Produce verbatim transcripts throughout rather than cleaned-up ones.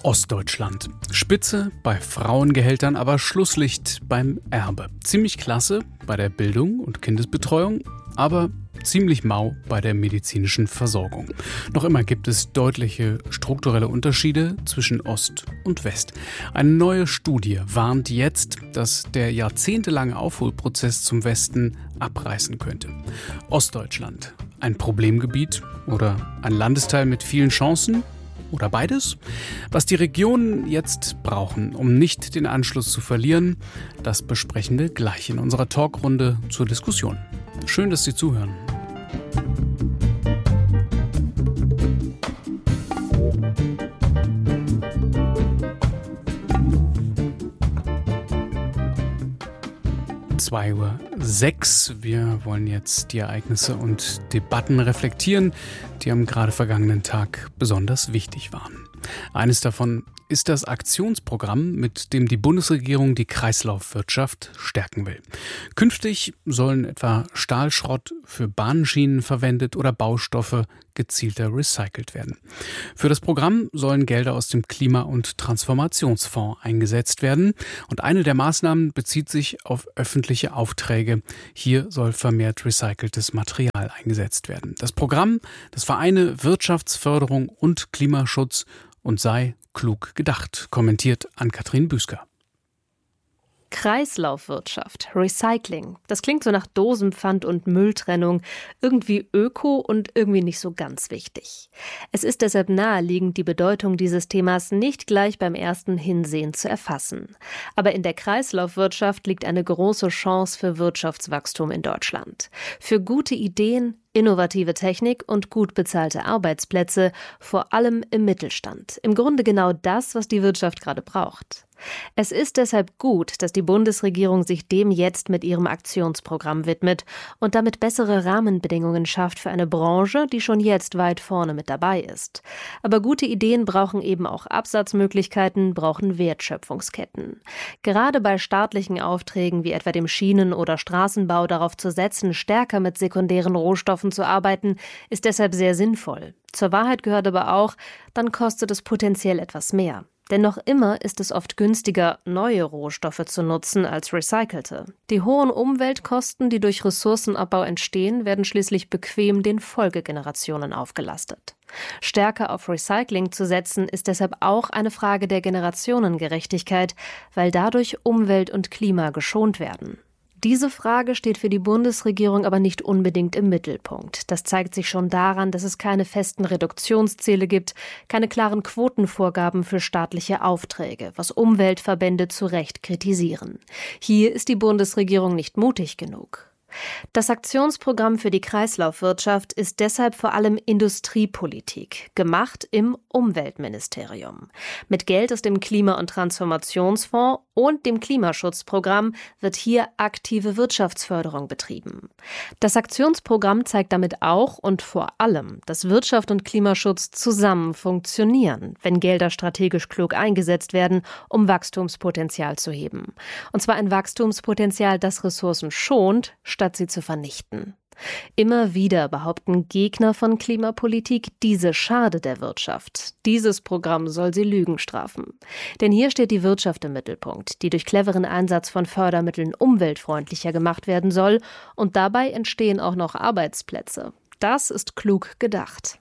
Ostdeutschland. Spitze bei Frauengehältern, aber Schlusslicht beim Erbe. Ziemlich klasse bei der Bildung und Kindesbetreuung, aber ziemlich mau bei der medizinischen Versorgung. Noch immer gibt es deutliche strukturelle Unterschiede zwischen Ost und West. Eine neue Studie warnt jetzt, dass der jahrzehntelange Aufholprozess zum Westen abreißen könnte. Ostdeutschland, ein Problemgebiet oder ein Landesteil mit vielen Chancen? Oder beides? Was die Regionen jetzt brauchen, um nicht den Anschluss zu verlieren, das besprechen wir gleich in unserer Talkrunde zur Diskussion. Schön, dass Sie zuhören. zwei Uhr sechs. Wir wollen jetzt die Ereignisse und Debatten reflektieren, die am gerade vergangenen Tag besonders wichtig waren. Eines davon ist das Aktionsprogramm, mit dem die Bundesregierung die Kreislaufwirtschaft stärken will. Künftig sollen etwa Stahlschrott für Bahnschienen verwendet oder Baustoffe gezielter recycelt werden. Für das Programm sollen Gelder aus dem Klima- und Transformationsfonds eingesetzt werden. Und eine der Maßnahmen bezieht sich auf öffentliche Aufträge. Hier soll vermehrt recyceltes Material eingesetzt werden. Das Programm, das vereine Wirtschaftsförderung und Klimaschutz und sei klug gedacht, kommentiert Ann-Kathrin Büsker. Kreislaufwirtschaft, Recycling, das klingt so nach Dosenpfand und Mülltrennung, irgendwie öko und irgendwie nicht so ganz wichtig. Es ist deshalb naheliegend, die Bedeutung dieses Themas nicht gleich beim ersten Hinsehen zu erfassen. Aber in der Kreislaufwirtschaft liegt eine große Chance für Wirtschaftswachstum in Deutschland. Für gute Ideen, innovative Technik und gut bezahlte Arbeitsplätze, vor allem im Mittelstand. Im Grunde genau das, was die Wirtschaft gerade braucht. Es ist deshalb gut, dass die Bundesregierung sich dem jetzt mit ihrem Aktionsprogramm widmet und damit bessere Rahmenbedingungen schafft für eine Branche, die schon jetzt weit vorne mit dabei ist. Aber gute Ideen brauchen eben auch Absatzmöglichkeiten, brauchen Wertschöpfungsketten. Gerade bei staatlichen Aufträgen wie etwa dem Schienen- oder Straßenbau darauf zu setzen, stärker mit sekundären Rohstoffen zu arbeiten, ist deshalb sehr sinnvoll. Zur Wahrheit gehört aber auch, dann kostet es potenziell etwas mehr. Denn noch immer ist es oft günstiger, neue Rohstoffe zu nutzen als recycelte. Die hohen Umweltkosten, die durch Ressourcenabbau entstehen, werden schließlich bequem den Folgegenerationen aufgelastet. Stärker auf Recycling zu setzen, ist deshalb auch eine Frage der Generationengerechtigkeit, weil dadurch Umwelt und Klima geschont werden. Diese Frage steht für die Bundesregierung aber nicht unbedingt im Mittelpunkt. Das zeigt sich schon daran, dass es keine festen Reduktionsziele gibt, keine klaren Quotenvorgaben für staatliche Aufträge, was Umweltverbände zu Recht kritisieren. Hier ist die Bundesregierung nicht mutig genug. Das Aktionsprogramm für die Kreislaufwirtschaft ist deshalb vor allem Industriepolitik, gemacht im Umweltministerium. Mit Geld aus dem Klima- und Transformationsfonds und dem Klimaschutzprogramm wird hier aktive Wirtschaftsförderung betrieben. Das Aktionsprogramm zeigt damit auch und vor allem, dass Wirtschaft und Klimaschutz zusammen funktionieren, wenn Gelder strategisch klug eingesetzt werden, um Wachstumspotenzial zu heben. Und zwar ein Wachstumspotenzial, das Ressourcen schont, statt sie zu vernichten. Immer wieder behaupten Gegner von Klimapolitik, diese schade der Wirtschaft. Dieses Programm soll sie Lügen strafen. Denn hier steht die Wirtschaft im Mittelpunkt, die durch cleveren Einsatz von Fördermitteln umweltfreundlicher gemacht werden soll. Und dabei entstehen auch noch Arbeitsplätze. Das ist klug gedacht.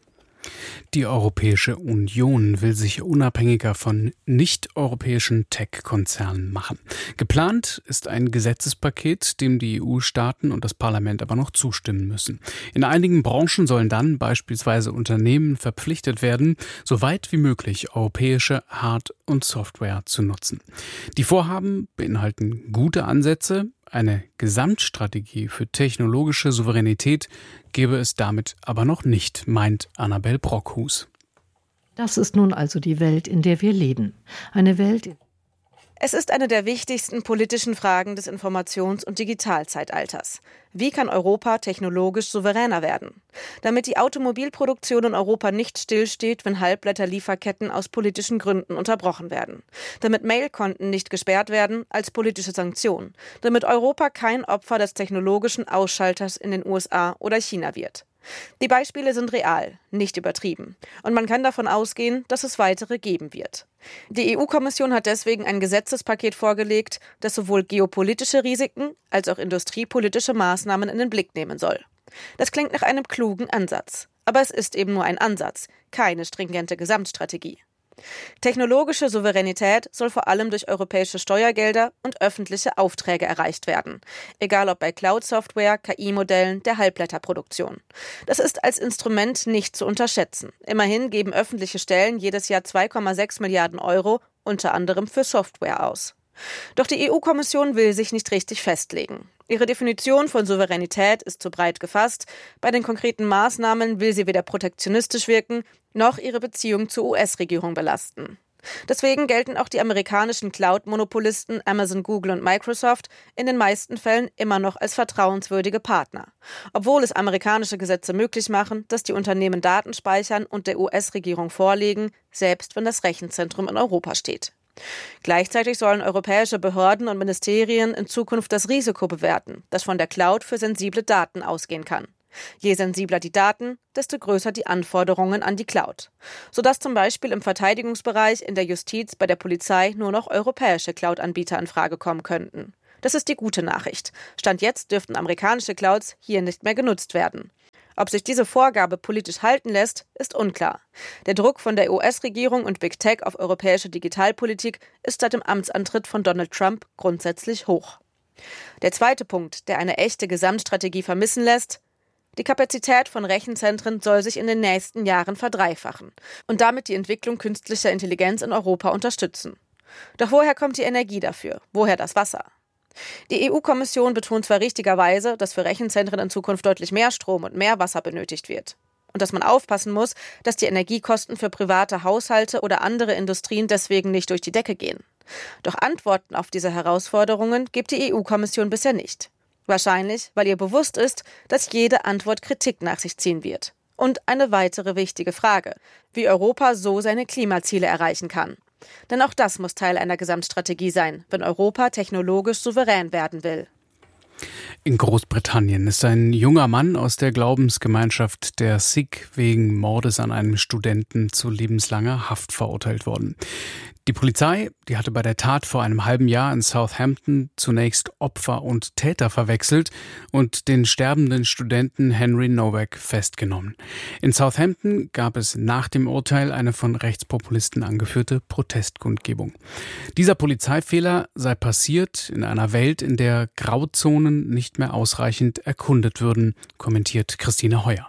Die Europäische Union will sich unabhängiger von nicht-europäischen Tech-Konzernen machen. Geplant ist ein Gesetzespaket, dem die E U-Staaten und das Parlament aber noch zustimmen müssen. In einigen Branchen sollen dann beispielsweise Unternehmen verpflichtet werden, so weit wie möglich europäische Hard- und Software zu nutzen. Die Vorhaben beinhalten gute Ansätze. Eine Gesamtstrategie für technologische Souveränität gäbe es damit aber noch nicht, meint Annabel Brockhus. Das ist nun also die Welt, in der wir leben. Eine Welt. Es ist eine der wichtigsten politischen Fragen des Informations- und Digitalzeitalters. Wie kann Europa technologisch souveräner werden? Damit die Automobilproduktion in Europa nicht stillsteht, wenn Halbleiterlieferketten aus politischen Gründen unterbrochen werden. Damit Mailkonten nicht gesperrt werden als politische Sanktion. Damit Europa kein Opfer des technologischen Ausschalters in den U S A oder China wird. Die Beispiele sind real, nicht übertrieben. Und man kann davon ausgehen, dass es weitere geben wird. Die E U-Kommission hat deswegen ein Gesetzespaket vorgelegt, das sowohl geopolitische Risiken als auch industriepolitische Maßnahmen in den Blick nehmen soll. Das klingt nach einem klugen Ansatz. Aber es ist eben nur ein Ansatz, keine stringente Gesamtstrategie. Technologische Souveränität soll vor allem durch europäische Steuergelder und öffentliche Aufträge erreicht werden, egal ob bei Cloud-Software, K I-Modellen, der Halbleiterproduktion. Das ist als Instrument nicht zu unterschätzen. Immerhin geben öffentliche Stellen jedes Jahr zwei Komma sechs Milliarden Euro, unter anderem für Software aus. Doch die E U-Kommission will sich nicht richtig festlegen. Ihre Definition von Souveränität ist zu breit gefasst. Bei den konkreten Maßnahmen will sie weder protektionistisch wirken, noch ihre Beziehung zur U S-Regierung belasten. Deswegen gelten auch die amerikanischen Cloud-Monopolisten Amazon, Google und Microsoft in den meisten Fällen immer noch als vertrauenswürdige Partner. Obwohl es amerikanische Gesetze möglich machen, dass die Unternehmen Daten speichern und der U S-Regierung vorlegen, selbst wenn das Rechenzentrum in Europa steht. Gleichzeitig sollen europäische Behörden und Ministerien in Zukunft das Risiko bewerten, das von der Cloud für sensible Daten ausgehen kann. Je sensibler die Daten, desto größer die Anforderungen an die Cloud. Sodass zum Beispiel im Verteidigungsbereich, in der Justiz, bei der Polizei nur noch europäische Cloud-Anbieter in Frage kommen könnten. Das ist die gute Nachricht. Stand jetzt dürften amerikanische Clouds hier nicht mehr genutzt werden. Ob sich diese Vorgabe politisch halten lässt, ist unklar. Der Druck von der U S-Regierung und Big Tech auf europäische Digitalpolitik ist seit dem Amtsantritt von Donald Trump grundsätzlich hoch. Der zweite Punkt, der eine echte Gesamtstrategie vermissen lässt: Die Kapazität von Rechenzentren soll sich in den nächsten Jahren verdreifachen und damit die Entwicklung künstlicher Intelligenz in Europa unterstützen. Doch woher kommt die Energie dafür? Woher das Wasser? Die E U-Kommission betont zwar richtigerweise, dass für Rechenzentren in Zukunft deutlich mehr Strom und mehr Wasser benötigt wird. Und dass man aufpassen muss, dass die Energiekosten für private Haushalte oder andere Industrien deswegen nicht durch die Decke gehen. Doch Antworten auf diese Herausforderungen gibt die E U-Kommission bisher nicht. Wahrscheinlich, weil ihr bewusst ist, dass jede Antwort Kritik nach sich ziehen wird. Und eine weitere wichtige Frage: wie Europa so seine Klimaziele erreichen kann. Denn auch das muss Teil einer Gesamtstrategie sein, wenn Europa technologisch souverän werden will. In Großbritannien ist ein junger Mann aus der Glaubensgemeinschaft der Sikh wegen Mordes an einem Studenten zu lebenslanger Haft verurteilt worden. Die Polizei, die hatte bei der Tat vor einem halben Jahr in Southampton zunächst Opfer und Täter verwechselt und den sterbenden Studenten Henry Nowak festgenommen. In Southampton gab es nach dem Urteil eine von Rechtspopulisten angeführte Protestkundgebung. Dieser Polizeifehler sei passiert in einer Welt, in der Grauzonen nicht mehr ausreichend erkundet würden, kommentiert Christine Heuer.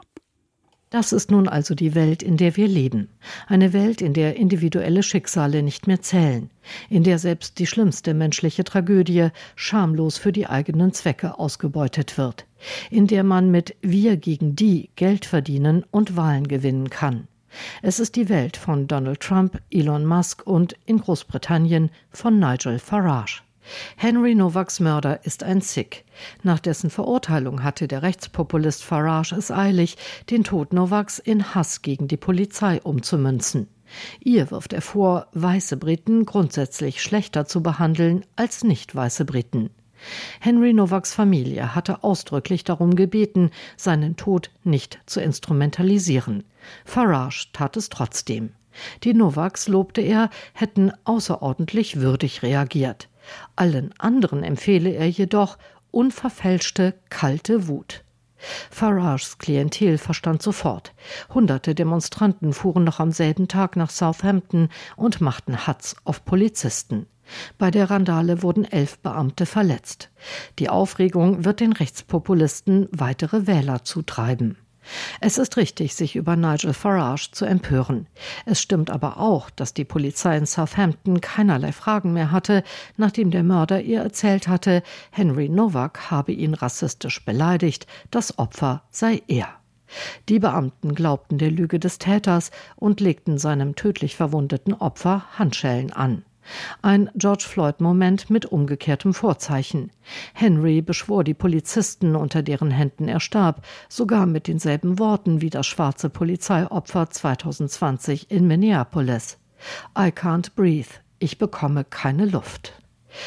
Das ist nun also die Welt, in der wir leben. Eine Welt, in der individuelle Schicksale nicht mehr zählen, in der selbst die schlimmste menschliche Tragödie schamlos für die eigenen Zwecke ausgebeutet wird, in der man mit Wir gegen die Geld verdienen und Wahlen gewinnen kann. Es ist die Welt von Donald Trump, Elon Musk und in Großbritannien von Nigel Farage. Henry Nowaks Mörder ist ein Sikh. Nach dessen Verurteilung hatte der Rechtspopulist Farage es eilig, den Tod Nowaks in Hass gegen die Polizei umzumünzen. Ihr wirft er vor, weiße Briten grundsätzlich schlechter zu behandeln als nicht weiße Briten. Henry Nowaks Familie hatte ausdrücklich darum gebeten, seinen Tod nicht zu instrumentalisieren. Farage tat es trotzdem. Die Nowaks, lobte er, hätten außerordentlich würdig reagiert. Allen anderen empfehle er jedoch unverfälschte, kalte Wut. Farages Klientel verstand sofort. Hunderte Demonstranten fuhren noch am selben Tag nach Southampton und machten Hatz auf Polizisten. Bei der Randale wurden elf Beamte verletzt. Die Aufregung wird den Rechtspopulisten weitere Wähler zutreiben. Es ist richtig, sich über Nigel Farage zu empören. Es stimmt aber auch, dass die Polizei in Southampton keinerlei Fragen mehr hatte, nachdem der Mörder ihr erzählt hatte, Henry Nowak habe ihn rassistisch beleidigt, das Opfer sei er. Die Beamten glaubten der Lüge des Täters und legten seinem tödlich verwundeten Opfer Handschellen an. Ein George-Floyd-Moment mit umgekehrtem Vorzeichen. Henry beschwor die Polizisten, unter deren Händen er starb, sogar mit denselben Worten wie das schwarze Polizeiopfer zweitausendzwanzig in Minneapolis. I can't breathe. Ich bekomme keine Luft.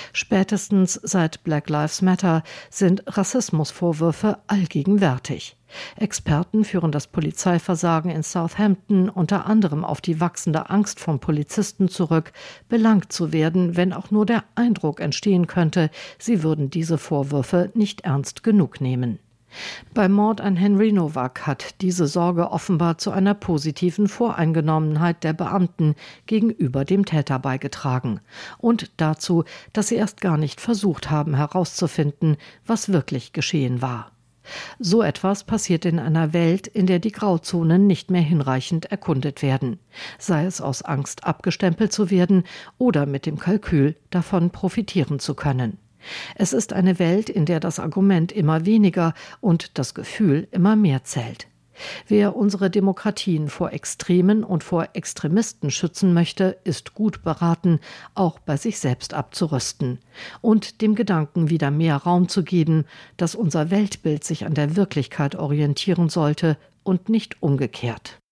Spätestens seit Black Lives Matter sind Rassismusvorwürfe allgegenwärtig. Experten führen das Polizeiversagen in Southampton unter anderem auf die wachsende Angst von Polizisten zurück, belangt zu werden, wenn auch nur der Eindruck entstehen könnte, sie würden diese Vorwürfe nicht ernst genug nehmen. Beim Mord an Henry Nowak hat diese Sorge offenbar zu einer positiven Voreingenommenheit der Beamten gegenüber dem Täter beigetragen und dazu, dass sie erst gar nicht versucht haben herauszufinden, was wirklich geschehen war. So etwas passiert in einer Welt, in der die Grauzonen nicht mehr hinreichend erkundet werden, sei es aus Angst abgestempelt zu werden oder mit dem Kalkül, davon profitieren zu können. Es ist eine Welt, in der das Argument immer weniger und das Gefühl immer mehr zählt. Wer unsere Demokratien vor Extremen und vor Extremisten schützen möchte, ist gut beraten, auch bei sich selbst abzurüsten und dem Gedanken wieder mehr Raum zu geben, dass unser Weltbild sich an der Wirklichkeit orientieren sollte und nicht umgekehrt.